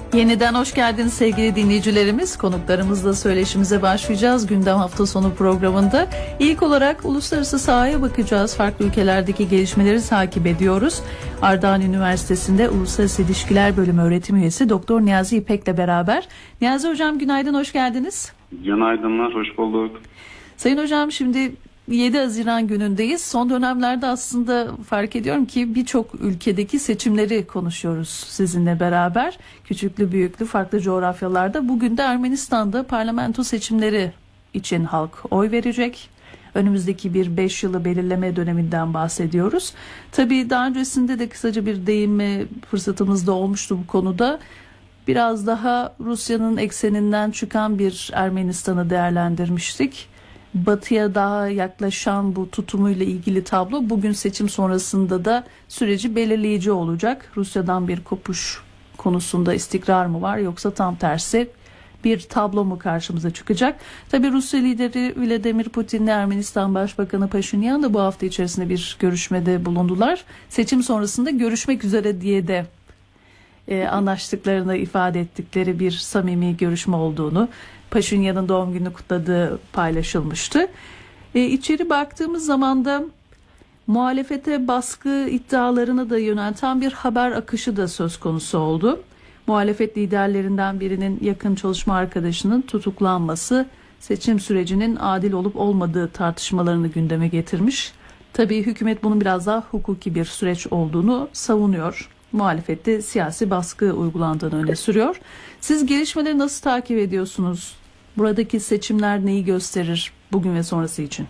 Yeniden hoş geldiniz sevgili dinleyicilerimiz. Konuklarımızla söyleşimize başlayacağız. Gündem hafta sonu programında. İlk olarak uluslararası sahaya bakacağız. Farklı ülkelerdeki gelişmeleri takip ediyoruz. Ardahan Üniversitesi'nde Uluslararası İlişkiler Bölümü öğretim üyesi Doktor Niyazi İpek'le beraber. Niyazi Hocam günaydın, hoş geldiniz. Günaydınlar, hoş bulduk. Sayın Hocam, şimdi 7 Haziran günündeyiz. Son dönemlerde aslında fark ediyorum ki birçok ülkedeki seçimleri konuşuyoruz sizinle beraber. Küçüklü büyüklü farklı coğrafyalarda. Bugün de Ermenistan'da parlamento seçimleri için halk oy verecek. Önümüzdeki bir 5 yılı belirleme döneminden bahsediyoruz. Tabii daha öncesinde de kısaca bir değinme fırsatımız da olmuştu bu konuda. Biraz daha Rusya'nın ekseninden çıkan bir Ermenistan'ı değerlendirmiştik. Batı'ya daha yaklaşan bu tutumuyla ilgili tablo bugün seçim sonrasında da süreci belirleyici olacak. Rusya'dan bir kopuş konusunda istikrar mı var, yoksa tam tersi bir tablo mu karşımıza çıkacak? Tabii Rusya lideri Vladimir Putin'le Ermenistan Başbakanı Paşinyan da bu hafta içerisinde bir görüşmede bulundular. Seçim sonrasında görüşmek üzere diye de anlaştıklarını ifade ettikleri bir samimi görüşme olduğunu, Paşinyan'ın doğum gününü kutladığı paylaşılmıştı. İçeri baktığımız zaman da muhalefete baskı iddialarına da yönelten bir haber akışı da söz konusu oldu. Muhalefet liderlerinden birinin yakın çalışma arkadaşının tutuklanması seçim sürecinin adil olup olmadığı tartışmalarını gündeme getirmiş. Tabii hükümet bunun biraz daha hukuki bir süreç olduğunu savunuyor. Muhalefette siyasi baskı uygulandığını öne sürüyor. Siz gelişmeleri nasıl takip ediyorsunuz? Buradaki seçimler neyi gösterir bugün ve sonrası için?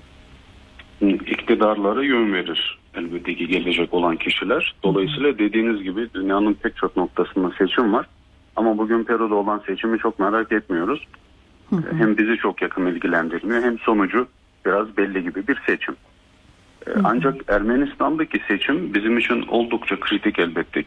İktidarlara yön verir elbette ki gelecek olan kişiler. Dolayısıyla dediğiniz gibi dünyanın pek çok noktasında seçim var. Ama bugün Peru'da olan seçimi çok merak etmiyoruz. Hem bizi çok yakın ilgilendirmiyor, hem sonucu biraz belli gibi bir seçim. Ancak Ermenistan'daki seçim bizim için oldukça kritik elbette